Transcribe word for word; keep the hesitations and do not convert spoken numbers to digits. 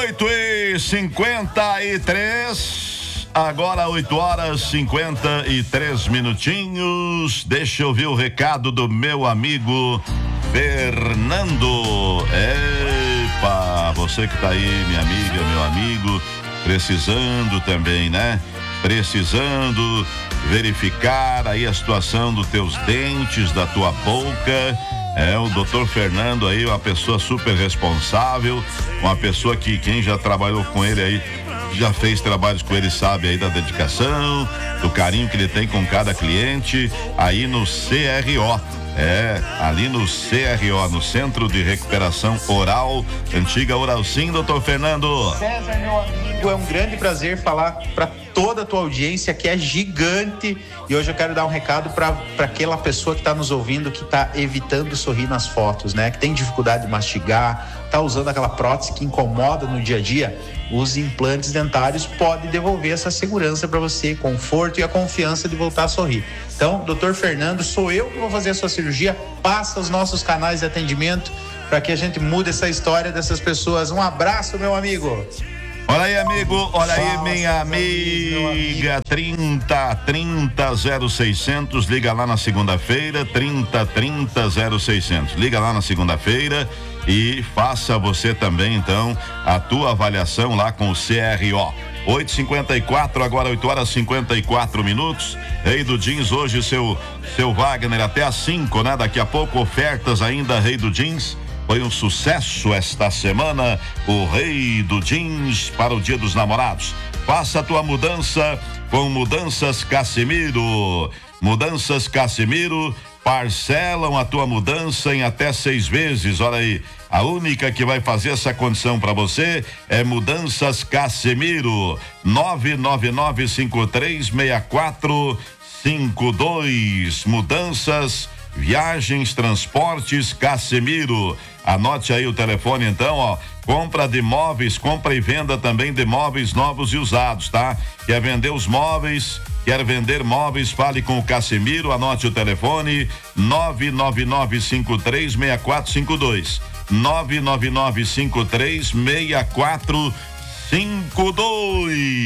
oito e cinquenta e três, agora oito horas cinquenta e três minutinhos. Deixa eu ver o recado do meu amigo Fernando. Epa, você que tá aí, minha amiga, meu amigo, precisando também, né? Precisando verificar aí a situação dos teus dentes, da tua boca. É, o doutor Fernando aí, uma pessoa super responsável, uma pessoa que quem já trabalhou com ele aí, já fez trabalhos com ele, sabe aí da dedicação, do carinho que ele tem com cada cliente, aí no C R O. É, ali no C R O, no Centro de Recuperação Oral, antiga Oralsim, doutor Fernando. César, meu amigo, é um grande prazer falar para toda a tua audiência, que é gigante, e hoje eu quero dar um recado para aquela pessoa que está nos ouvindo, que está evitando sorrir nas fotos, né? Que tem dificuldade de mastigar, está usando aquela prótese que incomoda no dia a dia. Os implantes dentários podem devolver essa segurança para você, conforto e a confiança de voltar a sorrir. Então, doutor Fernando, sou eu que vou fazer a sua cirurgia. Passa os nossos canais de atendimento para que a gente mude essa história dessas pessoas. Um abraço, meu amigo. Olha aí, amigo, olha Fala, aí, minha amiga, trinta trinta zero seiscentos, liga lá na segunda-feira, trinta trinta zero seiscentos, liga lá na segunda-feira e faça você também, então, a tua avaliação lá com o C R O. oito e cinquenta e quatro, agora oito horas e cinquenta e quatro minutos. Rei do Jeans, hoje seu, seu Wagner até às cinco, né? Daqui a pouco ofertas ainda, Rei do Jeans. Foi um sucesso esta semana, o Rei do Jeans para o Dia dos Namorados. Faça a tua mudança com Mudanças Casimiro. Mudanças Casimiro parcelam a tua mudança em até seis vezes. Olha aí, a única que vai fazer essa condição para você é Mudanças Casimiro. nove nove nove cinco três seis quatro cinco dois. Mudanças, viagens, transportes Casimiro. Anote aí o telefone então, ó. Compra de móveis, compra e venda também de móveis novos e usados, tá? Quer vender os móveis, quer vender móveis, fale com o Casimiro, anote o telefone nove nove nove cinco três seis quatro cinco dois. nove nove nove cinco três seis quatro cinco dois.